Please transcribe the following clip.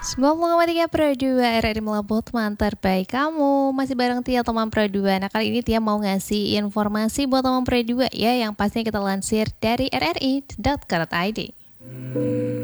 90,3 Pro 2 RRI Melebut teman terbaik kamu. Masih bareng Tia teman Pro 2. Nah kali ini Tia mau ngasih informasi buat teman Pro 2 ya, yang pastinya kita lansir dari rri.co.id.